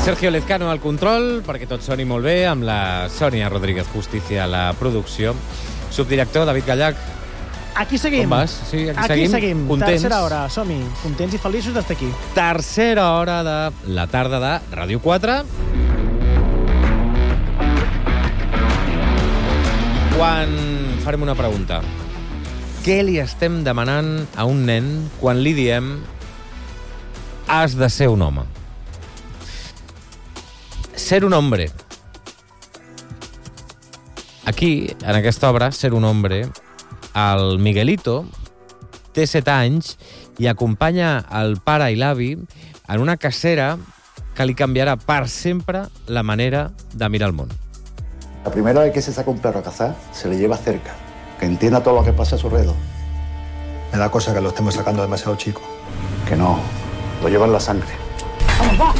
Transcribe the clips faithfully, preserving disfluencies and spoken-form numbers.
Sergio Lezcano al control, perquè tot soni molt bé, amb la Sònia Rodríguez Justicia a la producció. Subdirector David Gallac. Aquí seguim. Com vas? Sí, aquí, aquí seguim. seguim. Contents. Tercera hora, som-hi. Contents i feliços d'estar aquí. Tercera hora de la tarda de Ràdio quatre. Quan farem una pregunta. Què li estem demanant a un nen quan li diem has de ser un home? Ser un hombre. Aquí, en aquesta obra, Ser un hombre, el Miguelito té set anys i acompanya el pare i l'avi en una cacera que li canviarà per sempre la manera de mirar el món. La primera vez que se saca un perro a cazar, se le lleva cerca, que entienda todo lo que pasa a su alrededor. Me da cosa que lo estemos sacando demasiado chico. Que no, lo lleva en la sangre. ¡Vamos, va!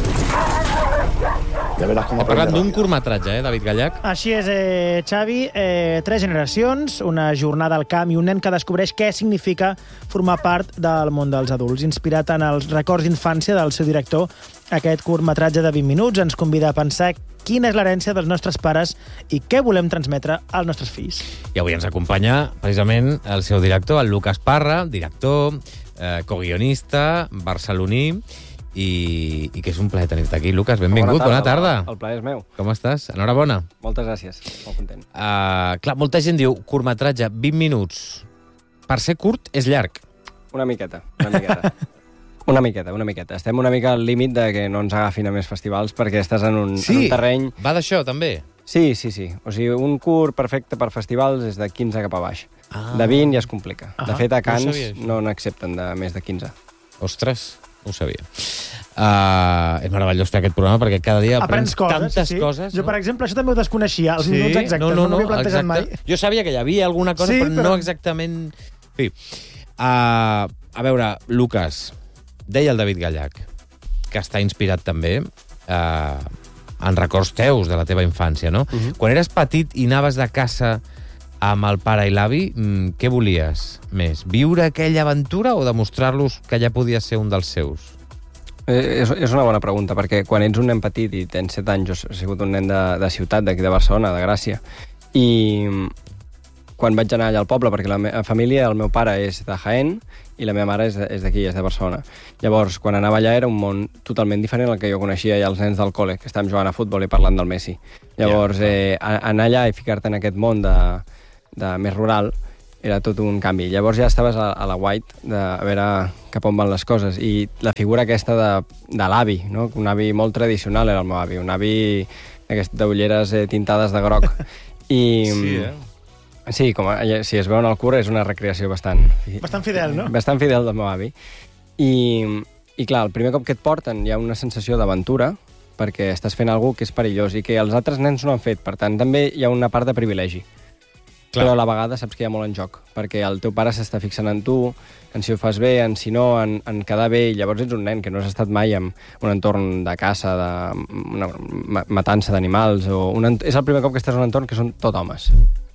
Ja veràs com Ha parlat d'un curtmetratge, eh, David Gallac? Així és, eh, Xavi. Eh, tres generacions, una jornada al camp i un nen que descobreix què significa formar part del món dels adults. Inspirat en els records d'infància del seu director, aquest curtmetratge de vint minuts ens convida a pensar quina és l'herència dels nostres pares i què volem transmetre als nostres fills. I avui ens acompanya, precisament, el seu director, el Lucas Parra, director, eh, coguionista, barceloní, i, i que és un plaer tenir-te aquí. Lucas, benvingut, bona tarda. El plaer és meu. Com estàs? Enhorabona. Moltes gràcies, molt content. Uh, clar, molta gent diu, curtmetratge, vint minuts. Per ser curt, és llarg. Una miqueta, una miqueta. Una miqueta, una miqueta. Estem una mica al límit de que no ens agafin a més festivals perquè estàs en un, sí, en un terreny... va d'això, també? Sí, sí, sí. O sigui, un curt perfecte per festivals és de quinze cap a baix. Ah. De vint ja es complica. Ah, de fet, a Cans no no n'accepten de més de quinze. Ostres, no ho sabia. Uh, és meravellós fer aquest programa perquè cada dia aprens, aprens coses, tantes sí, sí. coses. Jo, no? per exemple, això també ho desconeixia, els sí? minuts exactes. No, no, no, no m'ho havia plantejat exacte. mai. Jo sabia que hi havia alguna cosa, sí, però, però no exactament... En fi. Uh, a veure, Lucas, deia el David Gallac, que està inspirat també uh, en records teus de la teva infància, no? Uh -huh. Quan eres petit i anaves de casa amb el pare i l'avi, què volies més? Viure aquella aventura o demostrar-los que ja podies ser un dels seus? Eh, és, és una bona pregunta, perquè quan ets un nen petit i tens set anys, jo he sigut un nen de, de ciutat, d'aquí de Barcelona, de Gràcia, i quan vaig anar allà al poble, perquè la meva família, el meu pare és de Jaén i la meva mare és d'aquí, és de Barcelona. Llavors, quan anava allà era un món totalment diferent al que jo coneixia ja els nens del col·le, que estàvem jugant a futbol i parlant del Messi. Llavors, eh, anar allà i ficar-te en aquest món de, de més rural era tot un canvi. Llavors ja estaves a, a la White de a veure cap on van les coses. I la figura aquesta de, de l'avi, no? Un avi molt tradicional era el meu avi, un avi d'ulleres eh, tintades de groc. I, sí, eh? Sí, com a, si es veu en el curt és una recreació bastant... Bastant fidel, no? Bastant fidel del meu avi. I, i clar, el primer cop que et porten hi ha una sensació d'aventura perquè estàs fent alguna cosa que és perillós i que els altres nens no han fet. Per tant, també hi ha una part de privilegi. Clar. Però a la vegada saps que hi ha molt en joc, perquè el teu pare s'està fixant en tu, en si ho fas bé, en si no, en, en quedar bé, i llavors ets un nen que no has estat mai en un entorn de caça, de una matança d'animals, o un, és el primer cop que estàs en un entorn que són tot homes.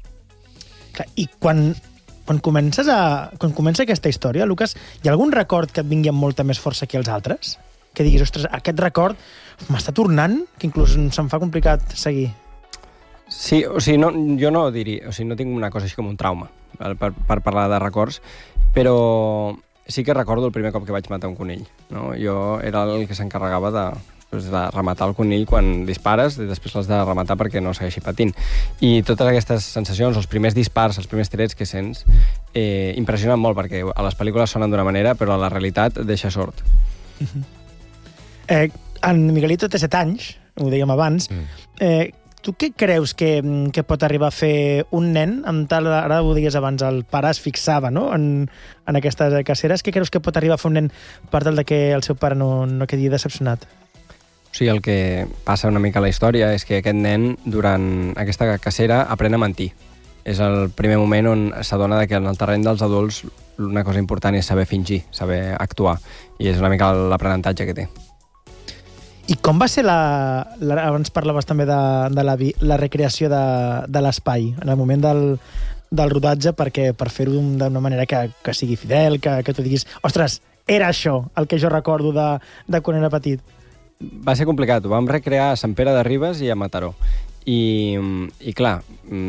I quan, quan, comences a, quan comença aquesta història, Lucas, hi ha algun record que et vingui amb molta més força que els altres? Que diguis, ostres, aquest record m'està tornant, que inclús se'm fa complicat seguir. Sí, o sigui, no, jo no diria, o sigui, no tinc una cosa així com un trauma per, per parlar de records, però sí que recordo el primer cop que vaig matar un conill, no? Jo era el que s'encarregava de, doncs, de rematar el conill quan dispares i després l'has de rematar perquè no segueixi patint. I totes aquestes sensacions, els primers dispars, els primers trets que sents, eh, impressionen molt perquè a les pel·lícules sonen d'una manera, però a la realitat et deixa sord. Uh-huh. eh, en Miguelito té set anys, ho dèiem abans, mm. eh, tu què creus que, que pot arribar a fer un nen, amb tal, ara ho digues abans, el pare es fixava, no?, en, en aquestes caceres, què creus que pot arribar a fer un nen per tal de que el seu pare no, no quedi decepcionat? O sigui, el que passa una mica a la història és que aquest nen, durant aquesta cacera, aprèn a mentir. És el primer moment on s'adona que en el terreny dels adults una cosa important és saber fingir, saber actuar, i és una mica l'aprenentatge que té. I com va ser la... la abans parlaves també de, de la, la recreació de, de l'espai, en el moment del, del rodatge, perquè per fer-ho d'una manera que, que sigui fidel, que, que tu diguis, ostres, era això el que jo recordo de, de quan era petit. va ser complicat. Ho vam recrear a Sant Pere de Ribes i a Mataró. I, i clar,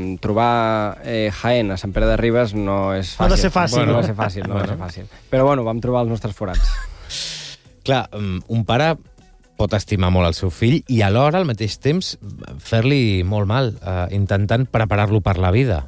trobar eh, Jaén a Sant Pere de Ribes no és fàcil. No ha de ser fàcil. Bueno, no ha de ser fàcil, no bueno. ha de ser fàcil. Però bueno, vam trobar els nostres forats. Clar, un pare pot estimar molt el seu fill i alhora, al mateix temps, fer-li molt mal, eh, intentant preparar-lo per la vida.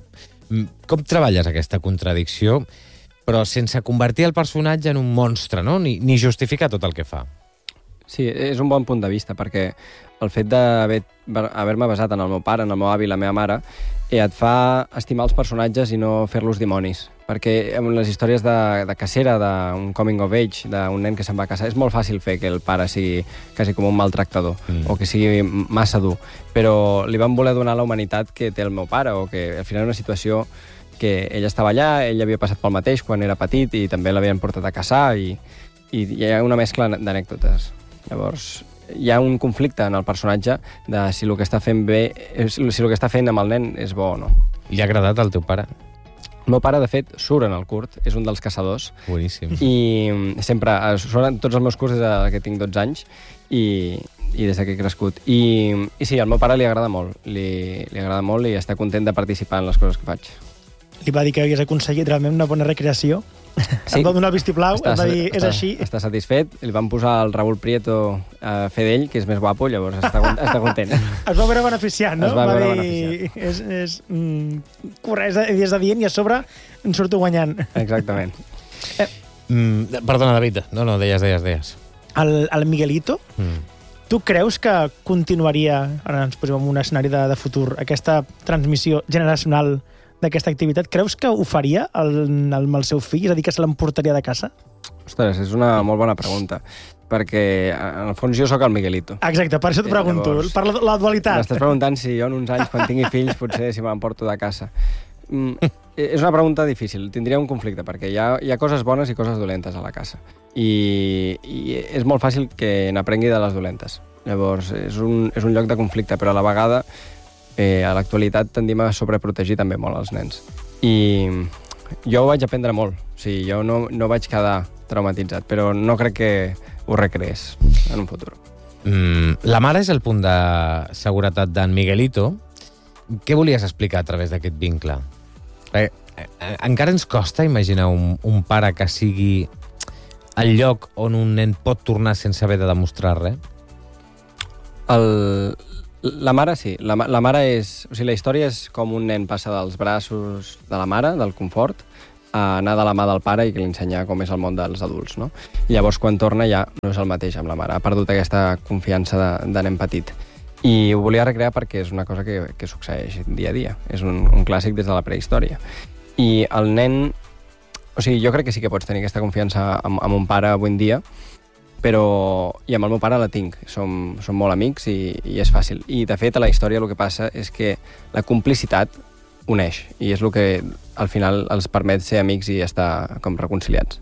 Com treballes aquesta contradicció, però sense convertir el personatge en un monstre, no? Ni, ni justificar tot el que fa. Sí, és un bon punt de vista, perquè el fet d'haver-me haver basat en el meu pare, en el meu avi i la meva mare, eh, et fa estimar els personatges i no fer-los dimonis. Perquè en les històries de, de cacera, d'un coming of age, d'un nen que se'n va a casar, és molt fàcil fer que el pare sigui quasi com un maltractador, mm. o que sigui massa dur. Però li van voler donar la humanitat que té el meu pare, o que al final és una situació que ell estava allà, ell havia passat pel mateix quan era petit i també l'havien portat a caçar i, i hi ha una mescla d'anècdotes. Llavors, hi ha un conflicte en el personatge de si el que està fent bé, si el que està fent amb el nen és bo o no. Li ha agradat al teu pare? El meu pare, de fet, surt en el curt, és un dels caçadors. Boníssim. I sempre, surt en tots els meus curts des que tinc dotze anys i, i des que he crescut. I, i sí, al meu pare li agrada molt, li, li agrada molt i està content de participar en les coses que faig. Li va dir que havies aconseguit realment una bona recreació. Sí. Em va donar el vistiplau, em va dir, és està, així. Està satisfet, li van posar el Raúl Prieto a fer d'ell, que és més guapo, llavors està, està content. Es va veure beneficiat, no? Es va, va veure dir, beneficiat. És, és, mm, correcte, és adient i a sobre en surto guanyant. Exactament. Eh, mm, perdona, David, no, no, deies, deies, deies. El, el Miguelito, mm. tu creus que continuaria, ara ens posem en un escenari de, de futur, aquesta transmissió generacional d'aquesta activitat, creus que ho faria el, el, amb el seu fill? És a dir, que se l'emportaria de casa? Ostres, és una molt bona pregunta, perquè en el fons jo sóc el Miguelito. Exacte, per això t'ho pregunto, llavors, per la, la dualitat. M'estàs preguntant si jo en uns anys, quan tingui fills, potser si me l'emporto de casa. Mm, és una pregunta difícil, tindria un conflicte, perquè hi ha, hi ha coses bones i coses dolentes a la casa. I, i és molt fàcil que n'aprengui de les dolentes. Llavors, és un, és un lloc de conflicte, però a la vegada Eh, a l'actualitat tendim a sobreprotegir també molt els nens. I jo ho vaig aprendre molt. O sigui, jo no, no vaig quedar traumatitzat, però no crec que ho recreés en un futur. Mm, la mare és el punt de seguretat d'en Miguelito. Què volies explicar a través d'aquest vincle? Perquè eh, encara ens costa imaginar un, un pare que sigui el lloc on un nen pot tornar sense haver de demostrar res? El... La mare sí, la, la mare és... O sigui, la història és com un nen passa dels braços de la mare, del confort, a anar de la mà del pare i que li ensenya com és el món dels adults, no? I llavors, quan torna, ja no és el mateix amb la mare. Ha perdut aquesta confiança de, de nen petit. I ho volia recrear perquè és una cosa que, que succeeix dia a dia. És un, un clàssic des de la prehistòria. I el nen... O sigui, jo crec que sí que pots tenir aquesta confiança amb, amb un pare avui en dia, però i amb el meu pare la tinc, som, som molt amics i, i és fàcil. I de fet a la història el que passa és que la complicitat uneix i és el que al final els permet ser amics i estar com reconciliats.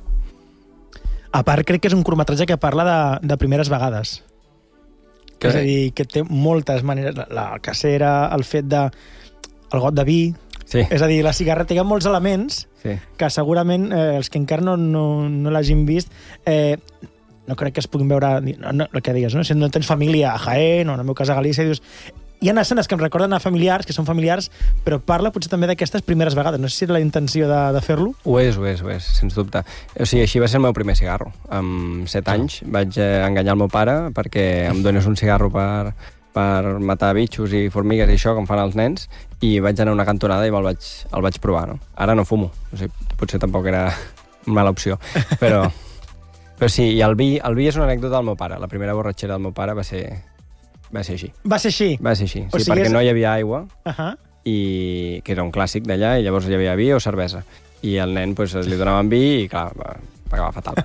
A part crec que és un curtmetratge que parla de, de primeres vegades. Que... És a dir, que té moltes maneres, la, la cacera, el fet de el got de vi, sí. És a dir, la cigarreta, hi ha molts elements sí. que segurament eh, els que encara no, no, no l'hagin vist eh, no crec que es puguin veure, no, no, el que digues, no? Si no tens família a Jaén o en el meu cas a Galícia, dius, hi ha escenes que em recorden a familiars, que són familiars, però parla potser també d'aquestes primeres vegades. No sé si era la intenció de, de fer-lo. Ho és, ho és, ho és, sens dubte. O sigui, així va ser el meu primer cigarro. Amb set anys vaig enganyar el meu pare perquè em donés un cigarro per, per matar bitxos i formigues i això, com fan els nens, i vaig anar a una cantonada i el vaig, el vaig provar, no? Ara no fumo, o sigui, potser tampoc era mala opció, però... Però sí, i el vi, el vi és una anècdota del meu pare. La primera borratxera del meu pare va ser, va ser així. Va ser així? Va ser així, o sí, sigui, perquè és... no hi havia aigua, uh -huh. i que era un clàssic d'allà, i llavors hi havia vi o cervesa. I al nen pues, li donaven vi i, clar, va, va acabar fatal.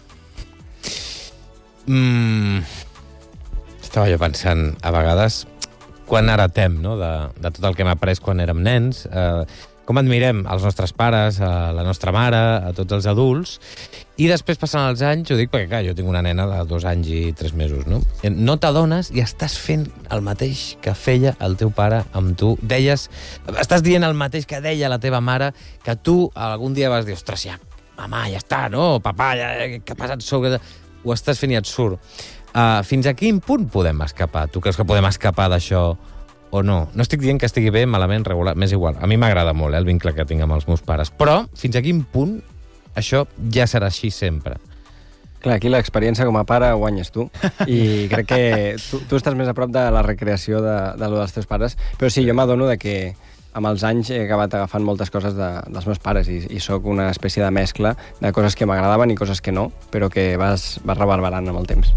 mm, estava jo pensant, a vegades, quan heretem, no?, de, de tot el que hem après quan érem nens, eh, com admirem els nostres pares, a la nostra mare, a tots els adults, i després passant els anys, ho dic perquè, clar, jo tinc una nena de dos anys i tres mesos, no? No t'adones i estàs fent el mateix que feia el teu pare amb tu. Deies, estàs dient el mateix que deia la teva mare, que tu algun dia vas dir, ostres, ja, mamà, ja està, no? Papà, ja, què ha passat sobre... Ho estàs fent i et surt. Uh, fins a quin punt podem escapar? Tu creus que podem escapar d'això o no? No estic dient que estigui bé, malament, regular, m'és igual. A mi m'agrada molt eh, el vincle que tinc amb els meus pares. Però fins a quin punt això ja serà així sempre? Clar, aquí l'experiència com a pare guanyes tu. I crec que tu, tu estàs més a prop de la recreació de, de lo dels teus pares. Però sí, jo m'adono de que amb els anys he acabat agafant moltes coses de, dels meus pares i, i sóc una espècie de mescla de coses que m'agradaven i coses que no, però que vas, vas reverberant amb el temps.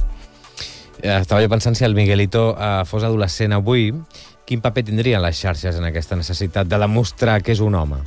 Estava jo pensant si el Miguelito eh, fos adolescent avui, quin paper tindrien les xarxes en aquesta necessitat de demostrar que és un home?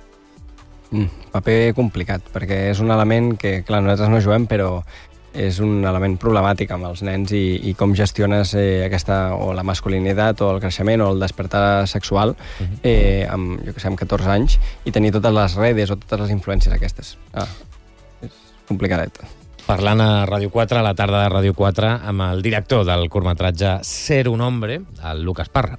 Mm, paper complicat, perquè és un element que, clar, nosaltres no juguem, però és un element problemàtic amb els nens i, i com gestiones eh, aquesta, o la masculinitat, o el creixement, o el despertar sexual, uh-huh. eh, amb, jo que sé, amb catorze anys, i tenir totes les redes o totes les influències aquestes. Ah, és complicadet. Parlant a Ràdio quatre, a la tarda de Ràdio quatre, amb el director del curtmetratge Ser un hombre, el Lucas Parra.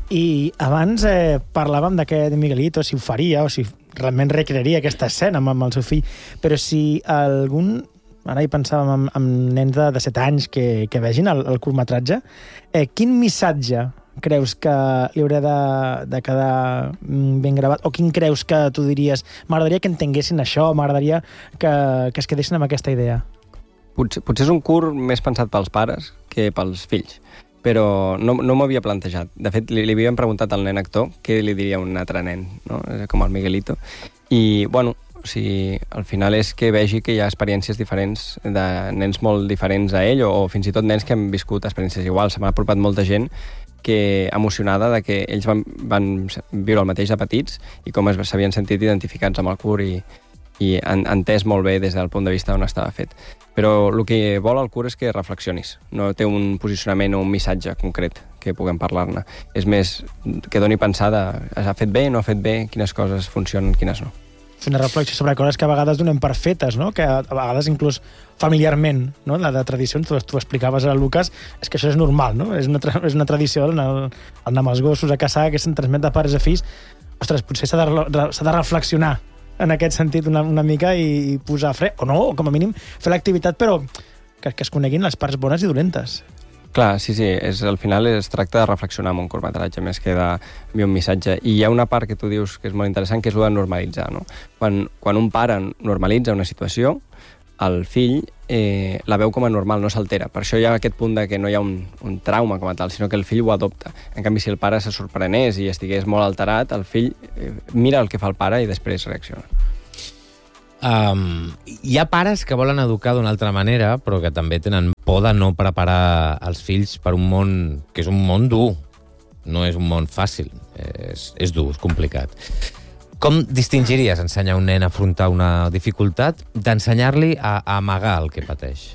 I abans eh, parlàvem d'aquest Miguelito, si ho faria o si realment recrearia aquesta escena amb, amb el seu fill, però si algun... Ara hi pensàvem amb, amb nens de, de set anys que, que vegin el, el curtmetratge, eh, quin missatge creus que li haurà de, de quedar ben gravat? O quin creus que tu diries m'agradaria que entenguessin això, m'agradaria que, que es quedessin amb aquesta idea? Potser, potser és un curt més pensat pels pares que pels fills, però no, no m'ho havia plantejat. De fet, li, li havíem preguntat al nen actor què li diria un altre nen, no? Com el Miguelito. I, bueno, o sigui, al final és que vegi que hi ha experiències diferents de nens molt diferents a ell o, o fins i tot nens que han viscut experiències iguals. Se m'ha apropat molta gent que emocionada de que ells van, van viure el mateix de petits i com s'havien sentit identificats amb el curt i, i han entès molt bé des del punt de vista on estava fet. Però el que vol el curt és que reflexionis. No té un posicionament o un missatge concret que puguem parlar-ne. És més que doni pensar de ha fet bé, no ha fet bé, quines coses funcionen, quines no. Fer una reflexió sobre coses que a vegades donem per fetes, no? Que a vegades inclús familiarment, no? La de tradicions, tu, tu explicaves a Lucas, és que això és normal, no? És una, tra és una tradició el, el anar amb els gossos a caçar, que se'n transmet de pares a fills. Ostres, potser s'ha de, de reflexionar en aquest sentit una, una mica i, i posar fre, o no, o com a mínim fer l'activitat, però que, que es coneguin les parts bones i dolentes. Clar, sí, sí, és, al final es tracta de reflexionar en un curtmetratge més que d'enviar un missatge. I hi ha una part que tu dius que és molt interessant, que és el de normalitzar, no? Quan, quan un pare normalitza una situació, el fill eh, la veu com a normal, no s'altera. Per això hi ha aquest punt de que no hi ha un, un trauma com a tal, sinó que el fill ho adopta. En canvi, si el pare se sorprenés i estigués molt alterat, el fill eh, mira el que fa el pare i després reacciona. Um, hi ha pares que volen educar d'una altra manera, però que també tenen por de no preparar els fills per un món que és un món dur. No és un món fàcil, és, és dur, és complicat. Com distingiries ensenyar un nen a afrontar una dificultat d'ensenyar-li a, a amagar el que pateix?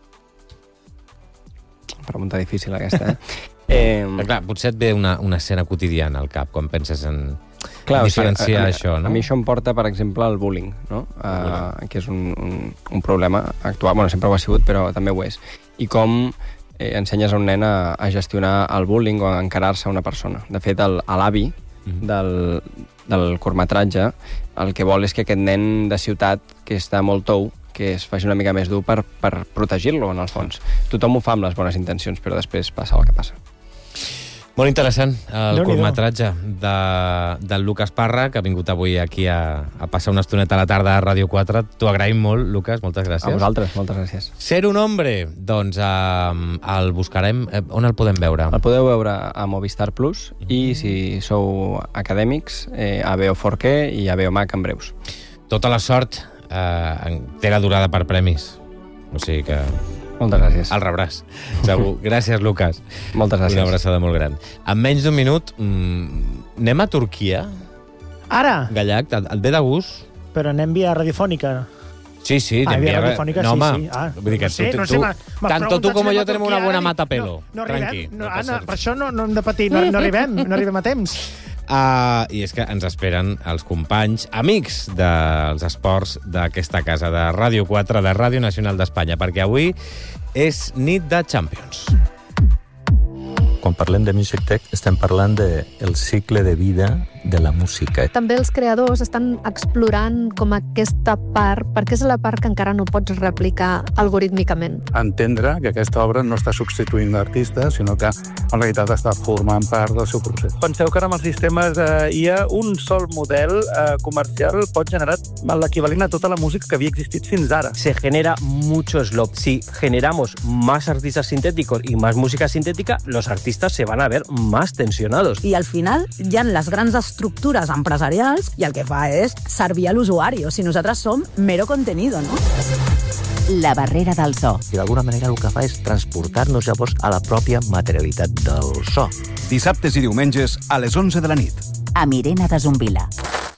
Pregunta difícil aquesta, eh? eh... Clar, potser et ve una, una escena quotidiana al cap quan penses en... Clar, diferenciar o sigui, a, això, no? A mi això em porta, per exemple, al bullying, no? Uh, que és un, un, un problema actual. Bueno, sempre ho ha sigut, però també ho és. I com eh, ensenyes a un nen a, a gestionar el bullying o a encarar-se a una persona. De fet, l'avi mm-hmm. del, del curtmetratge el que vol és que aquest nen de ciutat, que està molt tou, que es faci una mica més dur per, per protegir-lo, en el fons. Tothom ho fa amb les bones intencions, però després passa el que passa. Molt interessant, el curtmetratge de, del Lucas Parra, que ha vingut avui aquí a, a passar una estoneta a la tarda a Ràdio quatre. T'ho agraïm molt, Lucas, moltes gràcies. A vosaltres, moltes gràcies. Ser un hombre, doncs eh, el buscarem. Eh, on el podem veure? El podeu veure a Movistar Plus i, si sou acadèmics, eh, a Veo quatre K i a Veo Mac en breus. Tota la sort. Eh, té la durada per premis. O sigui que... Moltes gràcies. El rebràs, segur. Gràcies, Lucas. Moltes gràcies. Una abraçada molt gran. En menys d'un minut, mmm, anem a Turquia? Ara? Gallac, et, et ve de gust? Però anem via radiofònica. Sí, sí, ah, via radiofònica, no, sí, home, sí. Ah, vull dir que no sé, tu, no tu, sé, tanto tu com jo tenim una buena mata pelo. No, no Tranqui. arribem, no, Anna, per això no, no hem de patir, no, no arribem, no arribem a temps. Uh, I és que ens esperen els companys, amics dels esports d'aquesta casa de Ràdio quatre, de Ràdio Nacional d'Espanya, perquè avui és nit de Champions. Quan parlem de Music Tech estem parlant del cicle de vida de la música. També els creadors estan explorant com aquesta part, perquè és la part que encara no pots replicar algorítmicament. Entendre que aquesta obra no està substituint l'artista, sinó que en realitat està formant part del seu procés. Penseu que ara amb els sistemes eh, I A un sol model eh, comercial pot generar l'equivalent a tota la música que havia existit fins ara. Se genera mucho slop. Si generamos más artistas sintéticos y más música sintética, los artistas se van a ver más tensionados. I al final hi ha les grans estructures empresarials i el que fa és servir a l'usuari. O sigui, nosaltres som mero contenido, no? La barrera del so. I d'alguna manera el que fa és transportar-nos llavors a la pròpia materialitat del so. Dissabtes i diumenges a les onze de la nit. A Mirena de Zumbila.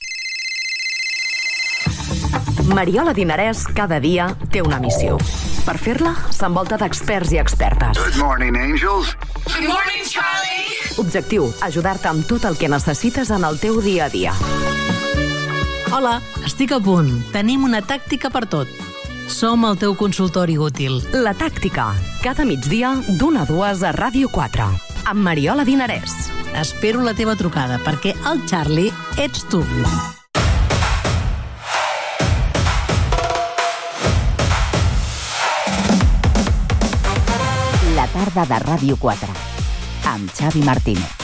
Mariola Dinarès cada dia té una missió. Per fer-la, s'envolta d'experts i expertes. Good morning, angels. Good morning, Charlie. Objectiu, ajudar-te amb tot el que necessites en el teu dia a dia. Hola, estic a punt. Tenim una tàctica per tot. Som el teu consultori útil. La Tàctica, cada migdia d'una a dues a Ràdio quatre, amb Mariola Dinarès. Espero la teva trucada, perquè el Charlie ets tu. La tarda de Ràdio quatre, amb Xavi Martínez.